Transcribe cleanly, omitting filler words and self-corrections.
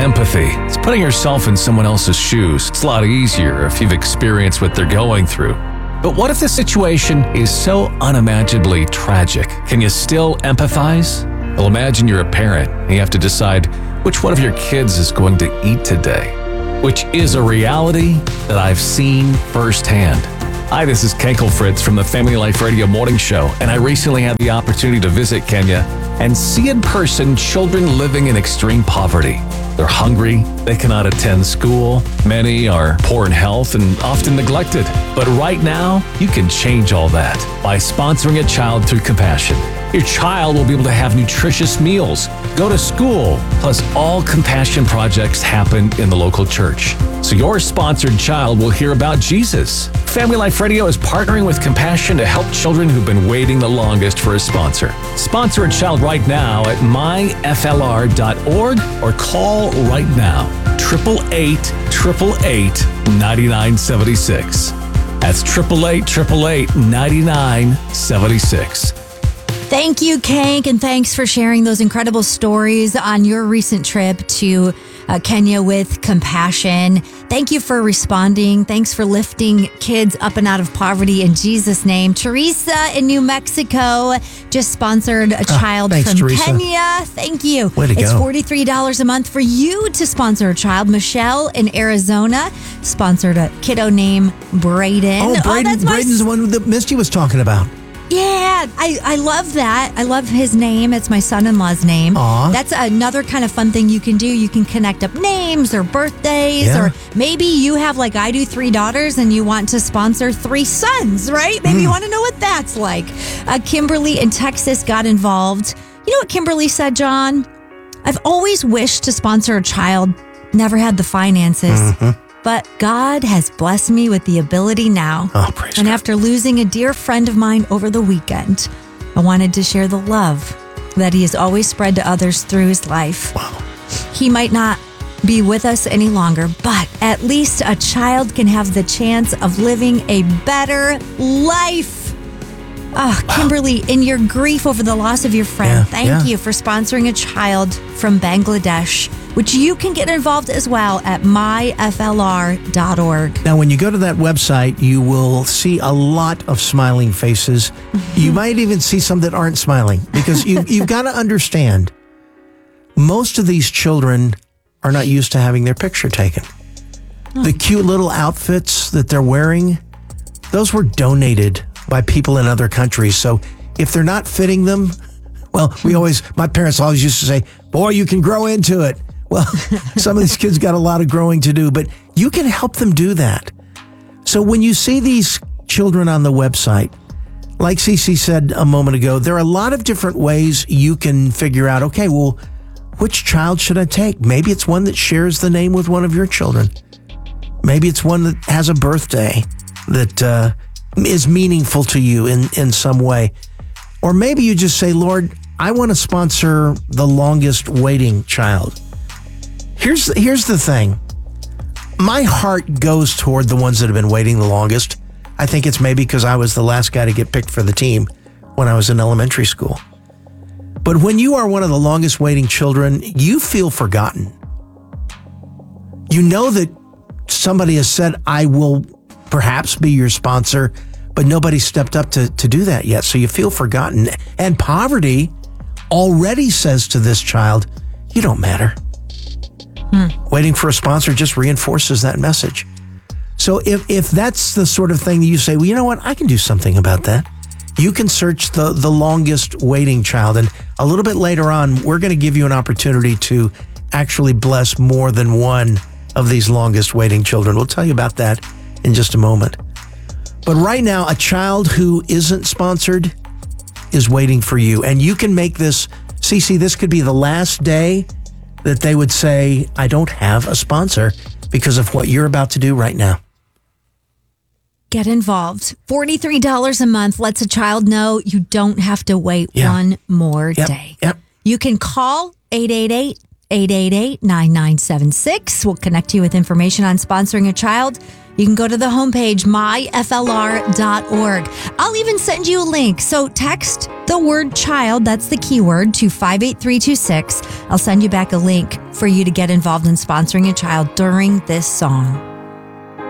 empathy. It's putting yourself in someone else's shoes. It's a lot easier if you've experienced what they're going through. But what if the situation is so unimaginably tragic? Can you still empathize? Well, imagine you're a parent and you have to decide which one of your kids is going to eat today, which is a reality that I've seen firsthand. Hi, this is Kenkel Fritz from the Family Life Radio Morning Show, and I recently had the opportunity to visit Kenya and see in person children living in extreme poverty. They're hungry, they cannot attend school, many are poor in health and often neglected. But right now, you can change all that by sponsoring a child through Compassion. Your child will be able to have nutritious meals, go to school, plus all Compassion projects happen in the local church. So your sponsored child will hear about Jesus. Family Life Radio is partnering with Compassion to help children who've been waiting the longest for a sponsor. Sponsor a child right now at myflr.org or call right now, 888-888-9976. That's 888-888-9976. Thank you, Kank, and thanks for sharing those incredible stories on your recent trip to Kenya with Compassion. Thank you for responding. Thanks for lifting kids up and out of poverty in Jesus' name. Teresa in New Mexico just sponsored a child from Teresa. Kenya. Thank you. Way to It's go. $43 a month for you to sponsor a child. Michelle in Arizona sponsored a kiddo named Braden. Oh, Braden's the one that Misty was talking about. Yeah, I love that. I love his name. It's my son-in-law's name. Aw. That's another kind of fun thing you can do. You can connect up names or birthdays, Yeah. or maybe you have, like I do, 3 daughters and you want to sponsor 3 sons, right? Maybe you want to know what that's like. Kimberly in Texas got involved. You know what Kimberly said, John? I've always wished to sponsor a child, never had the finances. But God has blessed me with the ability now. Oh, praise And God. after losing a dear friend of mine over the weekend, I wanted to share the love that he has always spread to others through his life. Wow. He might not be with us any longer, but at least a child can have the chance of living a better life. Oh, Kimberly, in your grief over the loss of your friend, thank you for sponsoring a child from Bangladesh, which you can get involved as well at myflr.org. Now, when you go to that website, you will see a lot of smiling faces. You might even see some that aren't smiling, because you've got to understand, most of these children are not used to having their picture taken. The cute little outfits that they're wearing, those were donated by people in other countries. So if they're not fitting them, well, my parents always used to say, boy, you can grow into it. Well, some of these kids got a lot of growing to do, but you can help them do that. So when you see these children on the website, like Cece said a moment ago, there are a lot of different ways you can figure out, okay, well, which child should I take? Maybe it's one that shares the name with one of your children. Maybe it's one that has a birthday that is meaningful to you in some way. Or maybe you just say, Lord, I want to sponsor the longest waiting child. Here's the thing. My heart goes toward the ones that have been waiting the longest. I think it's maybe because I was the last guy to get picked for the team when I was in elementary school. But when you are one of the longest waiting children, you feel forgotten. You know that somebody has said, I will perhaps be your sponsor, but nobody stepped up to do that yet. So you feel forgotten. And poverty already says to this child, you don't matter. Waiting for a sponsor just reinforces that message. So if that's the sort of thing that you say, well, you know what, I can do something about that. You can search the longest waiting child. And a little bit later on, we're going to give you an opportunity to actually bless more than one of these longest waiting children. We'll tell you about that in just a moment. But right now, a child who isn't sponsored is waiting for you. And you can make this, Cece, this could be the last day that they would say, I don't have a sponsor because of what you're about to do right now. Get involved. $43 a month lets a child know you don't have to wait one more day. Yep. You can call 888-888-9976. We'll connect you with information on sponsoring a child. You can go to the homepage, myflr.org. I'll even send you a link. So text the word child, that's the keyword, to 58326. I'll send you back a link for you to get involved in sponsoring a child during this song.